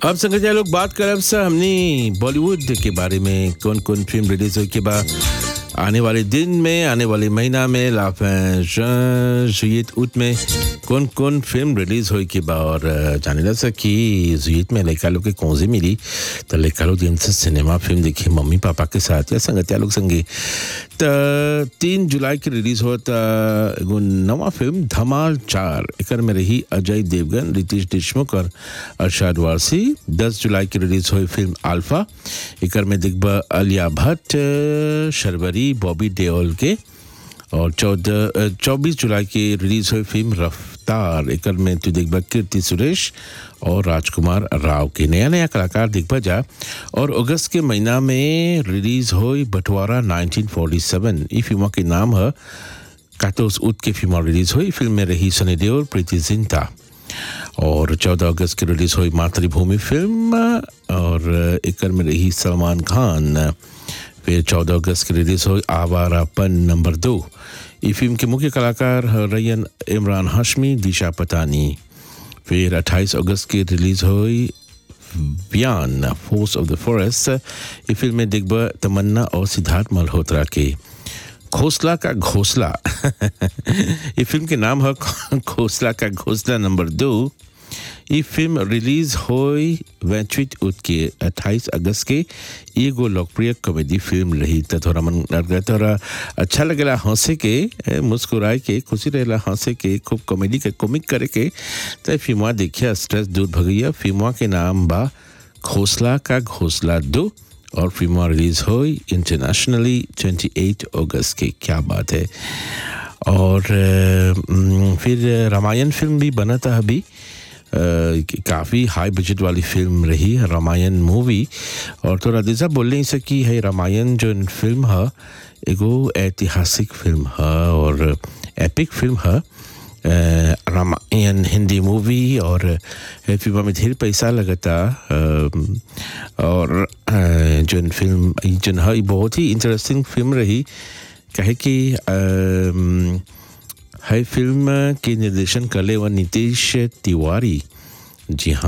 अब संगत लोग बात करब सा हमने बॉलीवुड के बारे में कौन कौन फिल्म रिलीज हुई के बाद आने वाले दिन में आने वाले महीना में जुयत उत में कौन कौन फिल्म रिलीज हुई के बाद और जाने लगा कि जुयत में लड़का लोग के कौन मिली तो लड़का लोग दिन से सिनेमा फिल्म देखी मम्मी पापा के साथ या संगत लोग संगे तो 3 जुलाई की रिलीज हुआ था एगो नवा फिल्म धमाल 4 एकर में रही अजय देवगन रितेश देशमुख और अरशद वारसी 10 जुलाई की रिलीज हुई फिल्म अल्फा एकर में दिखबा आलिया भट्ट शर्वरी बॉबी देओल के और 24 जुलाई की रिलीज हुई फिल्म रफ्तार एकर में तू देखबा कीर्ति सुरेश और राजकुमार राव के नया नया कलाकार देखबा जा और अगस्त के महीना में रिलीज हुई बंटवारा 1947 ई फिल्म के नाम है कातोस उत के फिल्म रिलीज हुई फिल्म में रही सनी देओल प्रीति जिंटा और 14 अगस्त की रिलीज हुई मातृभूमि फिल्म और एकर में रही सलमान खान फिर 14 अगस्त की रिलीज हुई आवारापन नंबर 2 ई फिल्म के मुख्य कलाकार रयन इमरान हाशमी दिशा पतानी फिर 28 अगस्त की रिलीज हुई बयान फोर्स ऑफ द फॉरेस्ट ई फिल्म में दिखबा तमन्ना और सिद्धार्थ मल्होत्रा के घोसला का घोसला ये फिल्म के नाम है घोसला का घोसला नंबर 2 ये फिल्म रिलीज हुई वैचुत उत के 28 अगस्त के एगो लोकप्रिय कॉमेडी फिल्म रही तो थोड़ा मन थोड़ा अच्छा लगेला हंसे के मुस्कुराए के खुशी रहेला हंसे के खूब कॉमेडी के कॉमिक करे के तो फिल्म देखिए स्ट्रेस दूर भगैया फिल्म के नाम बा घोसला का घोसला 2 और फिल्म रिलीज हुई इंटरनेशनली 28 अगस्त के क्या बात है और फिर रामायण फिल्म भी बना था अभी काफ़ी हाई बजट वाली फिल्म रही रामायण मूवी और थोड़ा दिशा बोल नहीं सकी है रामायण जो फिल्म है एगो ऐतिहासिक फिल्म है और एपिक फिल्म है रामायण हिंदी मूवी और फिल्म में ढेर पैसा लगता और जो फिल्म जो है बहुत ही इंटरेस्टिंग फिल्म रही कहे कि है फिल्म के निर्देशन करले व नीतीश तिवारी जी हाँ